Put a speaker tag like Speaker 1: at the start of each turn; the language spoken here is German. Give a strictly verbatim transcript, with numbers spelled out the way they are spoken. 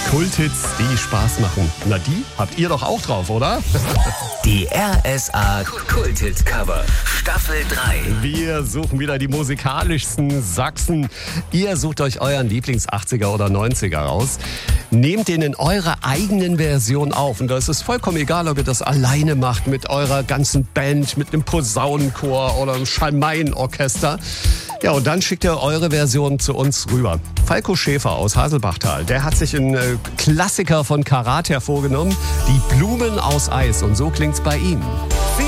Speaker 1: Kulthits, die Spaß machen. Na, die habt ihr doch auch drauf, oder?
Speaker 2: Die R S A Kulthit Cover Staffel drei.
Speaker 1: Wir suchen wieder die musikalischsten Sachsen. Ihr sucht euch euren Lieblings-achtziger oder neunziger raus. Nehmt den in eurer eigenen Version auf. Und da ist es vollkommen egal, ob ihr das alleine macht, mit eurer ganzen Band, mit einem Posaunenchor oder einem Schalmeienorchester. Ja, und dann schickt ihr eure Version zu uns rüber. Falco Schäfer aus Haselbachtal, der hat sich einen äh, Klassiker von Karat hervorgenommen, die Blumen aus Eis. Und so klingt's bei ihm.